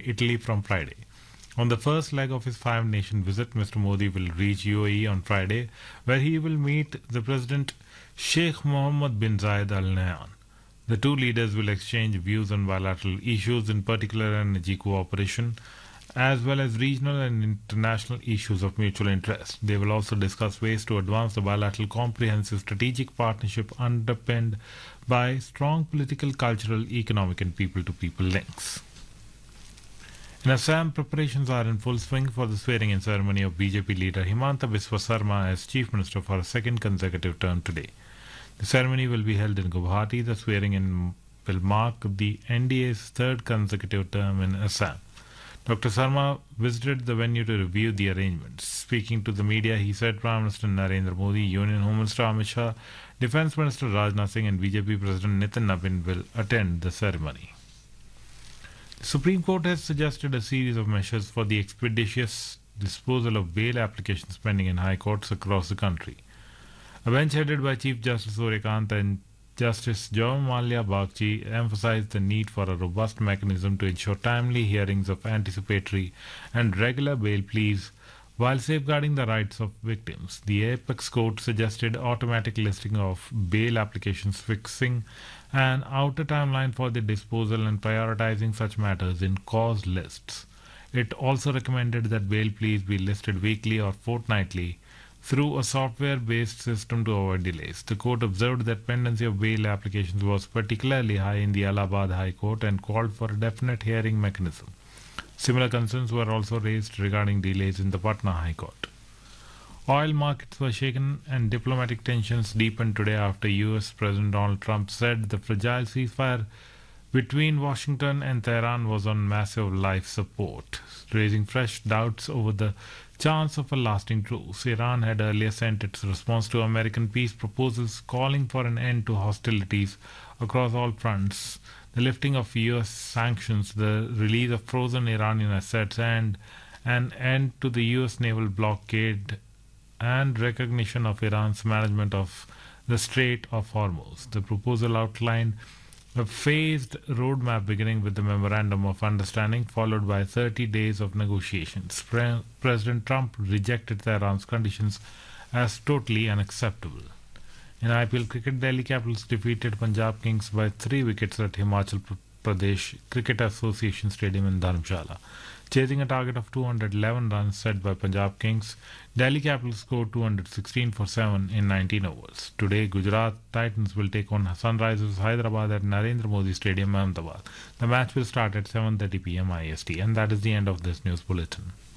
Italy from Friday. On the first leg of his five-nation visit, Mr. Modi will reach UAE on Friday, where he will meet the President Sheikh Mohammed bin Zayed Al Nahyan. The two leaders will exchange views on bilateral issues, in particular energy cooperation, as well as regional and international issues of mutual interest. They will also discuss ways to advance the bilateral comprehensive strategic partnership underpinned by strong political, cultural, economic and people-to-people links. In Assam, preparations are in full swing for the swearing-in ceremony of BJP leader Himanta Biswa Sarma as Chief Minister for a second consecutive term today. The ceremony will be held in Guwahati. The swearing-in will mark the NDA's third consecutive term in Assam. Dr. Sarma visited the venue to review the arrangements. Speaking to the media, he said Prime Minister Narendra Modi, Union Home Minister Amit Shah, Defence Minister Rajnath Singh and BJP President Nitin Nabin will attend the ceremony. The Supreme Court has suggested a series of measures for the expeditious disposal of bail applications pending in high courts across the country. A bench headed by Chief Justice Surya and Justice Jayam Malya Bagchi emphasized the need for a robust mechanism to ensure timely hearings of anticipatory and regular bail pleas while safeguarding the rights of victims. The Apex Court suggested automatic listing of bail applications, fixing an outer timeline for the disposal and prioritizing such matters in cause lists. It also recommended that bail pleas be listed weekly or fortnightly through a software-based system to avoid delays. The court observed that pendency of bail applications was particularly high in the Allahabad High Court and called for a definite hearing mechanism. Similar concerns were also raised regarding delays in the Patna High Court. Oil markets were shaken and diplomatic tensions deepened today after US President Donald Trump said the fragile ceasefire between Washington and Tehran was on massive life support, raising fresh doubts over the chance of a lasting truce. Iran had earlier sent its response to American peace proposals calling for an end to hostilities across all fronts, the lifting of US sanctions, the release of frozen Iranian assets, and an end to the US naval blockade and recognition of Iran's management of the Strait of Hormuz. The proposal outlined a phased roadmap beginning with the Memorandum of Understanding, followed by 30 days of negotiations. President Trump rejected Tehran's conditions as totally unacceptable. In IPL cricket, Delhi Capitals defeated Punjab Kings by 3 wickets at Himachal Pradesh Cricket Association Stadium in Dharamshala. Chasing a target of 211 runs set by Punjab Kings, Delhi Capitals scored 216 for 7 in 19 overs. Today, Gujarat Titans will take on Sunrisers Hyderabad at Narendra Modi Stadium, Ahmedabad. The match will start at 7:30 p.m. IST. And that is the end of this news bulletin.